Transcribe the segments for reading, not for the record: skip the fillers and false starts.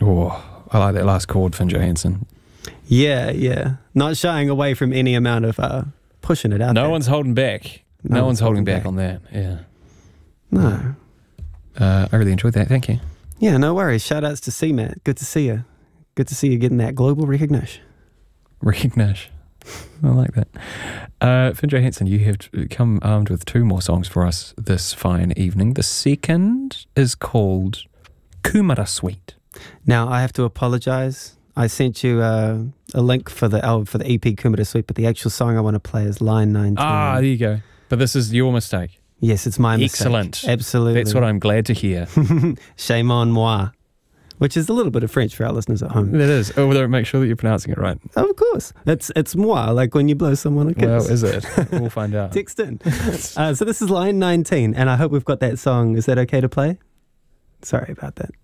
Oh, I like that last chord, Finn Johansson. Yeah. Not shying away from any amount of pushing it out. No one's holding back. No one's holding back on that. Yeah. No. I really enjoyed that. Thank you. Yeah, no worries. Shout outs to C-Matt. Good to see you. Good to see you getting that global recognition. I like that. Finn Johansson, you have come armed with 2 more songs for us this fine evening. The second is called Kumara Suite. Now, I have to apologise. I sent you a link for the EP Kumara Suite, but the actual song I want to play is Line 19. Ah, there you go. But this is your mistake. Yes, it's my mistake. Excellent. Absolutely. That's what I'm glad to hear. Shame on moi. Which is a little bit of French for our listeners at home. That is. Although make sure that you're pronouncing it right. Of course. It's moi, like when you blow someone a kiss. Well, is it? We'll find out. Text in. So this is Line 19, and I hope we've got that song. Is that okay to play? Sorry about that.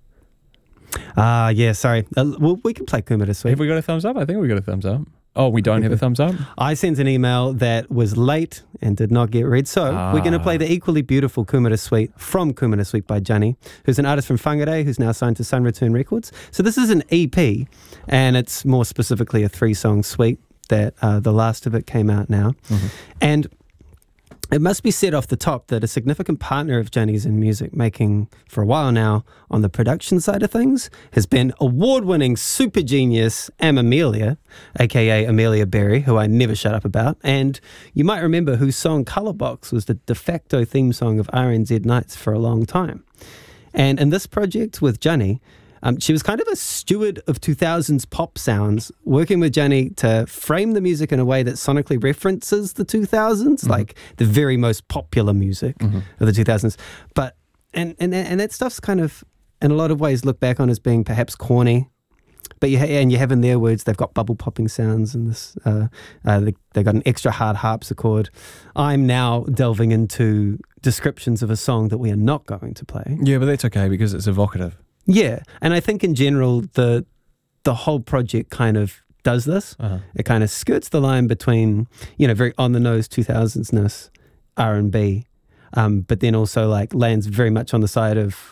Yeah, sorry. Well, we can play Kumara Suite. Have we got a thumbs up? I think we got a thumbs up. Oh, we don't have a thumbs up? I sent an email that was late and did not get read. So we're going to play the equally beautiful Kumara Suite from Kumara Suite by Johnny, who's an artist from Whangarei, who's now signed to Sun Return Records. So this is an EP, and it's more specifically a 3-song suite that the last of it came out now. Mm-hmm. And it must be said off the top that a significant partner of Johnny's in music making for a while now on the production side of things has been award-winning super genius Amelia, aka Amelia Berry, who I never shut up about. And you might remember whose song Colourbox was the de facto theme song of RNZ Nights for a long time. And in this project with Johnny, she was kind of a steward of 2000s pop sounds, working with Johnny to frame the music in a way that sonically references the 2000s, like the very most popular music of the 2000s. But and that stuff's kind of, in a lot of ways, looked back on as being perhaps corny. But you have in their words, they've got bubble popping sounds, and this they've got an extra hard harpsichord. I'm now delving into descriptions of a song that we are not going to play. Yeah, but that's okay because it's evocative. Yeah, and I think in general the whole project kind of does this. It kind of skirts the line between, very on the nose 2000s-ness R&B, but then also like lands very much on the side of,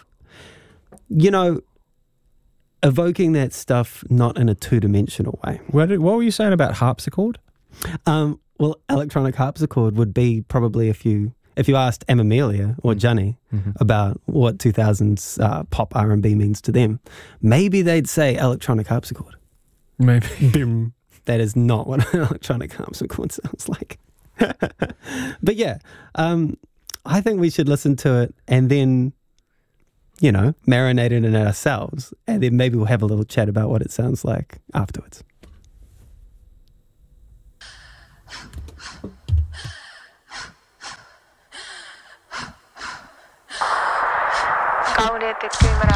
evoking that stuff not in a 2-dimensional way. What were you saying about harpsichord? Well, electronic harpsichord would be probably if you asked Amelia or Johnny about what 2000s pop R&B means to them, maybe they'd say electronic harpsichord. Maybe. Bim. That is not what an electronic harpsichord sounds like. But yeah, I think we should listen to it and then, marinate it in ourselves, and then maybe we'll have a little chat about what it sounds like afterwards. Kauniit ja kylmänä